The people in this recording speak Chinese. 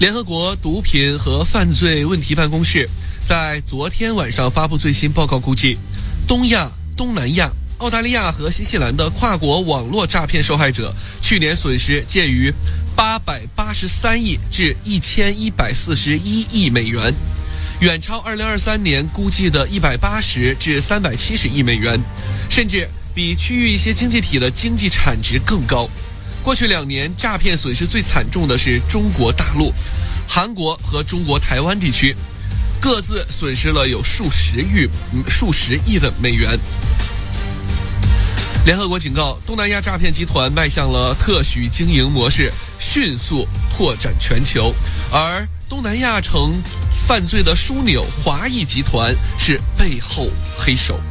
联合国毒品和犯罪问题办公室在昨天晚上发布最新报告，估计东亚、东南亚、澳大利亚和新西兰的跨国网络诈骗受害者去年损失介于883亿至1141亿美元，远超2023年估计的180至370亿美元，甚至比区域一些经济体的经济产值更高。过去2年，诈骗损失最惨重的是中国大陆、韩国和中国台湾地区，各自损失了有数十亿的美元。联合国警告，东南亚诈骗集团迈向了特许经营模式，迅速拓展全球，而东南亚城犯罪的枢纽华裔集团是背后黑手。